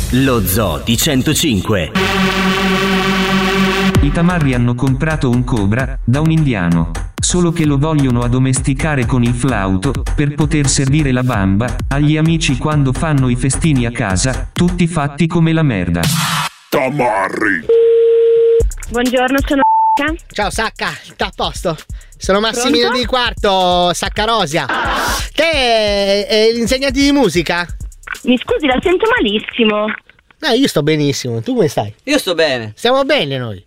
Lo Zoo di 105. I tamarri hanno comprato un cobra da un indiano, solo che lo vogliono addomesticare con il flauto, per poter servire la bamba agli amici quando fanno i festini a casa, tutti fatti come la merda. Tamarri. Buongiorno, sono Ciao Sacca, sta a posto? Sono Massimino Pronto? Di Quarto, Saccarosia. Te è l'insegnante di musica? Mi scusi, la sento malissimo. No, io sto benissimo, tu come stai? Io sto bene. Stiamo bene noi.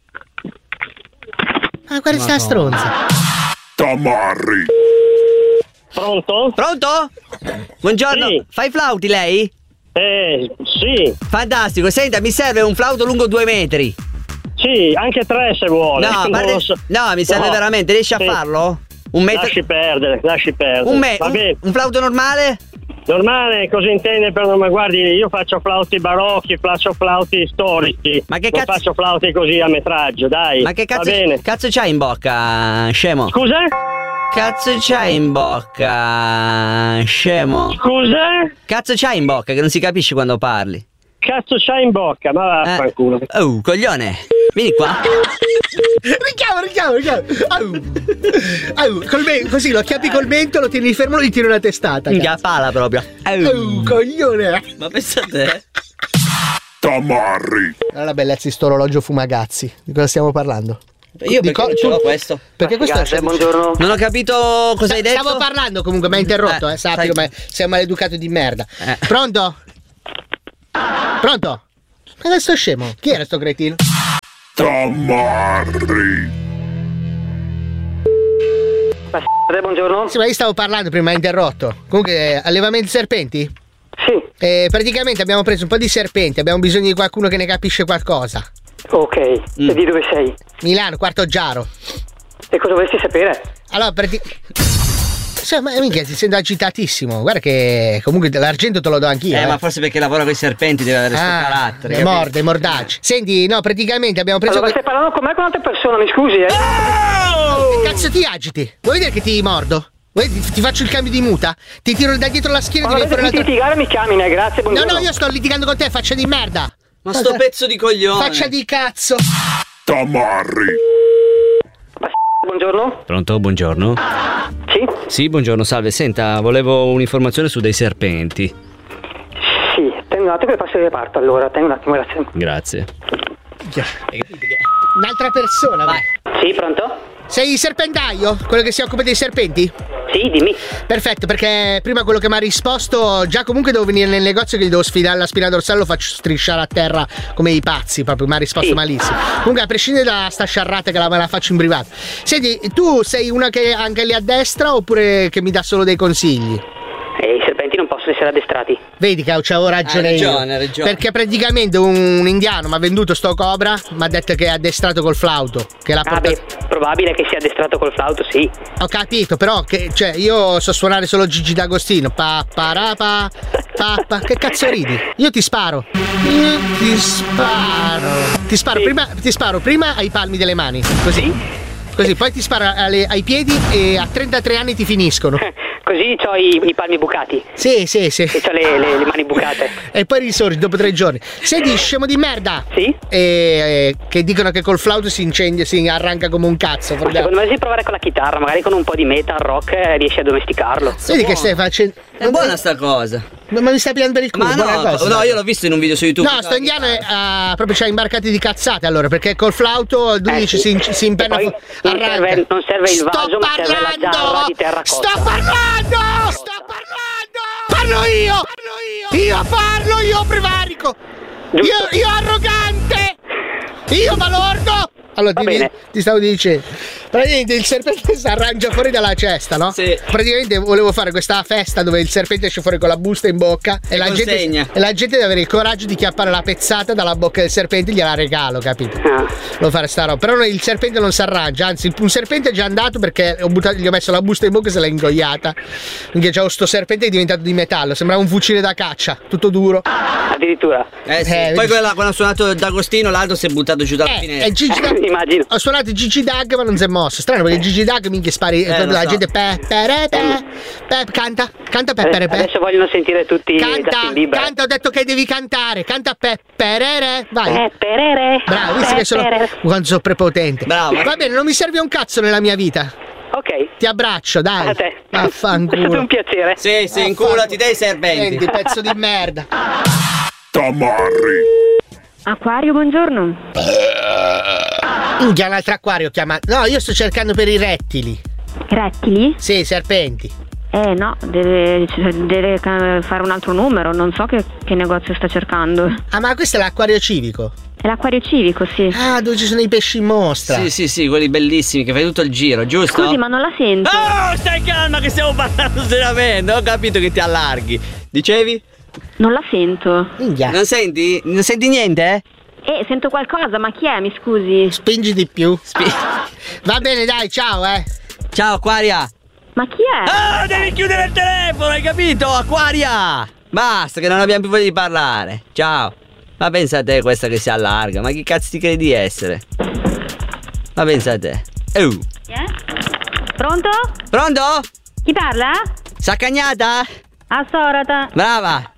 Ma guarda sta stronza. Tamarri. Pronto? Pronto? Buongiorno, Sì. Fa i flauti lei? Sì. Fantastico, senta, mi serve un flauto lungo 2 metri. Sì, anche 3 se vuole. No, Non lo so. no, mi serve No. veramente, riesci a Sì. farlo? Un metro. Lasci perdere. Vabbè. Un flauto normale? Normale, cosa intende per normale? Guardi, io faccio flauti barocchi, faccio flauti storici. Ma che non cazzo- faccio flauti così a metraggio, dai. Ma che Va bene. cazzo c'hai in bocca, scemo? Scusa? Cazzo c'hai in bocca, scemo? Scusa? Cazzo c'hai in bocca che non si capisce quando parli? Cazzo c'hai in bocca? Ma vaffanculo. Oh, coglione, vieni qua. Richiamo. Così lo chiappi col mento, lo tieni fermo e gli tiri una testata. Minchia pala proprio. Coglione. Ma pensa a te. Tamarri. Allora, bellezza, sto orologio Fumagazzi. Di cosa stiamo parlando? Io perché non ce l'ho questo? Perché questo è buongiorno. Non ho capito cosa hai detto. Stavo parlando comunque, mi ha interrotto, sappi come sei maleducato di merda. Pronto? Pronto? Ma questo scemo? Chi era sto cretino? Tamarri. Buongiorno. Sì, ma io stavo parlando prima, mi ha interrotto. Comunque, allevamento serpenti? Sì. Praticamente abbiamo preso un po' di serpenti, abbiamo bisogno di qualcuno che ne capisce qualcosa. Ok. E di dove sei? Milano, Quarto Giaro. E cosa vorresti sapere? Allora, Sì, ma minchia, ti sento agitatissimo. Guarda che comunque l'argento te lo do anch'io. Ma forse perché lavora con i serpenti deve avere sto carattere. Le morde, i mordacci. Senti, no, praticamente abbiamo preso. Allora, stai parlando con me o con un'altra persona, mi scusi, Che cazzo ti agiti? Vuoi vedere che ti mordo? Ti faccio il cambio di muta? Ti tiro da dietro la schiena e ti viene fuori Quando litigare mi chiami, grazie, buongiorno. No, io sto litigando con te, faccia di merda. Ma sto pezzo di coglione. Faccia di cazzo. Tamarri. Buongiorno. Pronto, buongiorno. Sì? Sì, buongiorno, salve. Senta, volevo un'informazione su dei serpenti. Sì, tengo un attimo che passo il reparto, allora, tengo un attimo, grazie. Grazie. Un'altra persona. Vai. Sì, pronto? Sei il serpentaio? Quello che si occupa dei serpenti? Sì, dimmi. Perfetto, perché prima quello che mi ha risposto, già comunque devo venire nel negozio che gli devo sfidare la spina dorsale, lo faccio strisciare a terra come i pazzi, proprio mi ha risposto malissimo. Comunque a prescindere da sta sciarrata che me la faccio in privato. Senti, tu sei una che anche lì a destra oppure che mi dà solo dei consigli? I serpenti non possono essere addestrati. Vedi che avevo ragione io. Hai ragione. Perché praticamente un indiano mi ha venduto sto cobra, mi ha detto che è addestrato col flauto. Che l'ha portato. Probabile che sia addestrato col flauto, sì. Ho capito, però che, cioè, io so suonare solo Gigi D'Agostino. Pa. Che cazzo ridi? Io ti sparo. Ti sparo prima ai palmi delle mani. Così, poi ti sparo ai piedi e a 33 anni ti finiscono. Così c'ho i palmi bucati. Sì. E c'ho le mani bucate. E poi risorgi dopo 3 giorni. Senti, scemo di merda. Sì? Che dicono che col flauto si incendia, si arranca come un cazzo. Secondo me devi provare con la chitarra, magari con un po' di metal rock riesci a domesticarlo. Vedi che stai facendo. È buona sta cosa. Ma mi stai pigliando per il culo? Ma buona cosa. no, io l'ho visto in un video su YouTube. No, sto indiano proprio c'ha imbarcati di cazzate allora, perché col flauto lui dice si impenna. Non serve il vaso, ma serve la giarra di terracotta. Sto parlando! Parlo io, prevarico! Io arrogante! Io balordo! Allora ti stavo dicendo, praticamente il serpente si arrangia fuori dalla cesta, no? Sì. Praticamente volevo fare questa festa dove il serpente esce fuori con la busta in bocca e la gente deve avere il coraggio di chiappare la pezzata dalla bocca del serpente e gliela regalo, capito? Devo fare sta roba. Però il serpente non si arrangia, anzi un serpente è già andato perché gli ho messo la busta in bocca e se l'ha ingoiata. Quindi c'è sto serpente che è diventato di metallo, sembrava un fucile da caccia, tutto duro. addirittura. Poi quando ha suonato D'Agostino, l'altro si è buttato giù dalla finestra. Gigi immagino. Ho suonato Gigi Dag, ma non si è mosso. Strano perché Gigi Dag minchia spari. La gente canta Peppere. Adesso vogliono sentire tutti Justin Bieber. Canta, ho detto che devi cantare. Canta Pepperere. Vai. Pepperere. Bravo, visto che sono quando sono prepotente. Bravo. Va bene, non mi serve un cazzo nella mia vita. Ok. Ti abbraccio, dai. A te. Vaffanculo. È stato un piacere. Sì, inculati dei serpenti. Senti, pezzo di merda. Tamarri. Acquario, buongiorno. Già un altro acquario chiama. No, io sto cercando per i rettili. Rettili? Sì, serpenti. No, deve fare un altro numero, non so che negozio sta cercando. Ah, ma questo è l'acquario civico? È l'acquario civico, sì. Ah, dove ci sono i pesci in mostra. Sì, quelli bellissimi che fai tutto il giro, giusto? Scusi, ma non la sento. Oh, stai calma che stiamo parlando seriamente. Ho capito che ti allarghi. Dicevi? Non la sento. Minchia. Non senti? Non senti niente? Sento qualcosa, ma chi è? Mi scusi. Spingi di più. Va bene, dai, ciao, Ciao, Aquaria. Ma chi è? Ah, devi chiudere il telefono, hai capito? Aquaria! Basta, che non abbiamo più voglia di parlare. Ciao. Ma pensa a te questa che si allarga. Ma chi cazzo ti credi di essere? Ma pensa a te. Chi è? Pronto? Pronto? Chi parla? Saccagnata? Assorata. Brava.